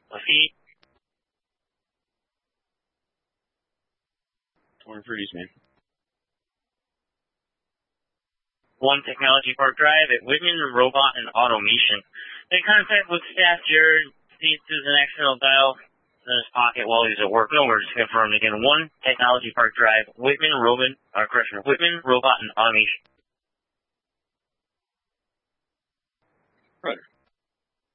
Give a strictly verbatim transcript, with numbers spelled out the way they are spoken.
Lafitte. Torn Fruities, man. One Technology Park Drive at Whitman Robot and Automation. In contact with staff, Jared sees an accidental dial in his pocket while he's at work. No words confirmed. Again, One Technology Park Drive, Whitman Robot, or correction, Whitman Robot and Automation. Right.